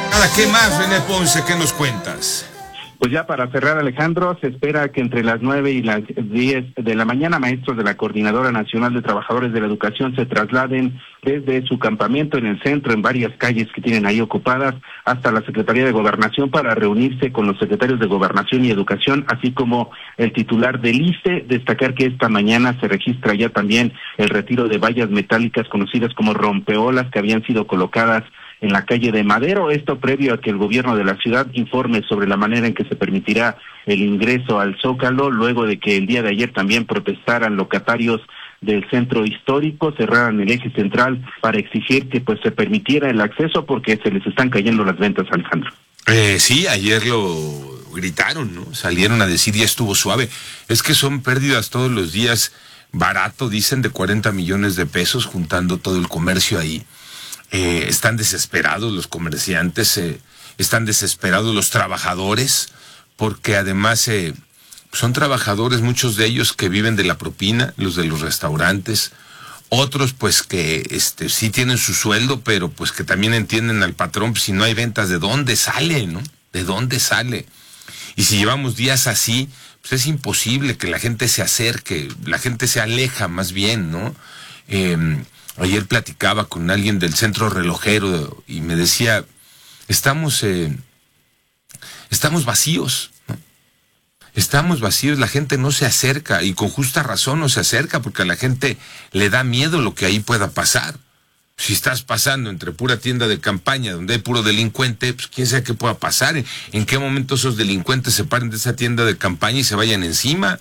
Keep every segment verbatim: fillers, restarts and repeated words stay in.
Nada, ¿qué más, René Ponce? ¿Qué nos cuentas? Pues ya para cerrar, Alejandro, se espera que entre las nueve y las diez de la mañana, maestros de la Coordinadora Nacional de Trabajadores de la Educación se trasladen desde su campamento en el centro, en varias calles que tienen ahí ocupadas, hasta la Secretaría de Gobernación para reunirse con los secretarios de Gobernación y Educación, así como el titular del I C E. Destacar que esta mañana se registra ya también el retiro de vallas metálicas conocidas como rompeolas que habían sido colocadas en la calle de Madero, esto previo a que el gobierno de la ciudad informe sobre la manera en que se permitirá el ingreso al Zócalo, luego de que el día de ayer también protestaran locatarios del centro histórico, cerraran el eje central para exigir que pues se permitiera el acceso porque se les están cayendo las ventas, Alejandro. Eh, sí, ayer lo gritaron, ¿no? Salieron a decir ya estuvo suave. Es que son pérdidas todos los días, barato, dicen, de cuarenta millones de pesos, juntando todo el comercio ahí. Eh, están desesperados los comerciantes, eh, están desesperados los trabajadores, porque además eh, son trabajadores, muchos de ellos que viven de la propina, los de los restaurantes, otros pues que este sí tienen su sueldo, pero pues que también entienden al patrón, pues, si no hay ventas, ¿de dónde sale, no? ¿De dónde sale? Y si llevamos días así, pues es imposible que la gente se acerque, la gente se aleja más bien, ¿no? Eh, Ayer platicaba con alguien del centro relojero y me decía, estamos, eh, estamos vacíos, ¿no? Estamos vacíos, la gente no se acerca y con justa razón no se acerca porque a la gente le da miedo lo que ahí pueda pasar. Si estás pasando entre pura tienda de campaña donde hay puro delincuente, pues quién sabe qué pueda pasar, en, en qué momento esos delincuentes se paren de esa tienda de campaña y se vayan encima.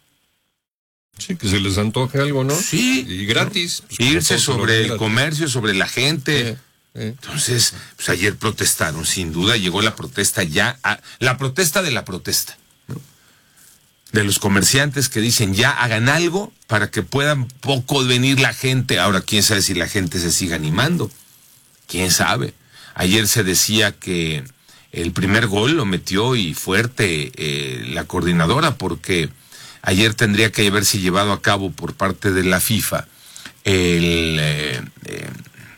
Sí, que se les antoje algo, ¿no? Sí. Y gratis. Pues, irse sobre el comercio, sobre la gente. Eh, eh. Entonces, pues ayer protestaron, sin duda llegó la protesta ya, a, la protesta de la protesta, ¿no? De los comerciantes que dicen ya hagan algo para que puedan poco venir la gente. Ahora, quién sabe si la gente se siga animando. Quién sabe. Ayer se decía que el primer gol lo metió y fuerte eh, la coordinadora porque ayer tendría que haberse llevado a cabo por parte de la FIFA el, eh, eh,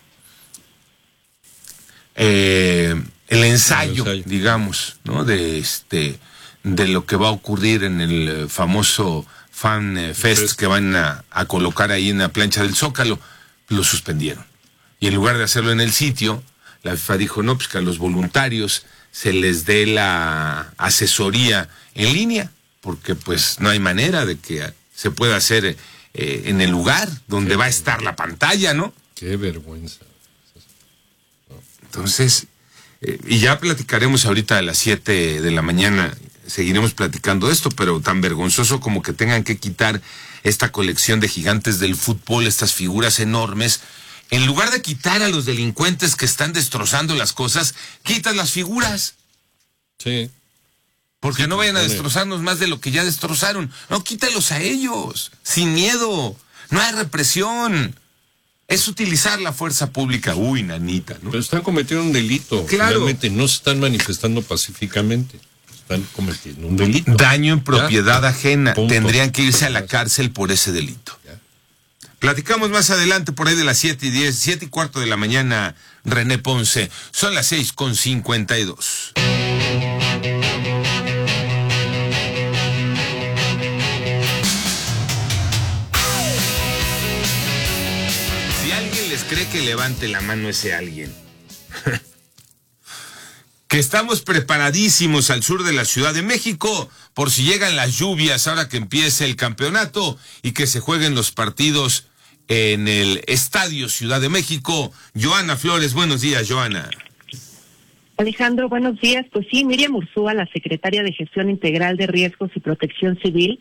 eh, el, ensayo, el ensayo, digamos, ¿no? De este, de lo que va a ocurrir en el famoso Fan Fest que van a, a colocar ahí en la plancha del Zócalo. Lo suspendieron. Y en lugar de hacerlo en el sitio, la FIFA dijo, no, pues que a los voluntarios se les dé la asesoría en línea, porque pues no hay manera de que se pueda hacer eh, en el lugar donde Qué va a estar la pantalla, ¿no? Qué vergüenza. Entonces, eh, y ya platicaremos ahorita a las siete de la mañana, seguiremos platicando esto, pero tan vergonzoso como que tengan que quitar esta colección de gigantes del fútbol, estas figuras enormes, en lugar de quitar a los delincuentes que están destrozando las cosas, quitan las figuras. Sí. Porque no vayan a destrozarnos más de lo que ya destrozaron. No, quítalos a ellos, sin miedo. No hay represión. Es utilizar la fuerza pública. Uy, nanita, ¿no? Pero están cometiendo un delito. Claro. Realmente no se están manifestando pacíficamente. Están cometiendo un delito. Daño en propiedad ¿Ya? ajena. Punto. Tendrían que irse a la cárcel por ese delito. ¿Ya? Platicamos más adelante por ahí de las siete y diez, siete y cuarto de la mañana, René Ponce. Son las seis con cincuenta y dos. Cree que levante la mano ese alguien. Que estamos preparadísimos al sur de la Ciudad de México por si llegan las lluvias ahora que empiece el campeonato y que se jueguen los partidos en el Estadio Ciudad de México. Joana Flores, buenos días, Joana. Alejandro, buenos días. Pues sí, Miriam Urzúa, la secretaria de Gestión Integral de Riesgos y Protección Civil,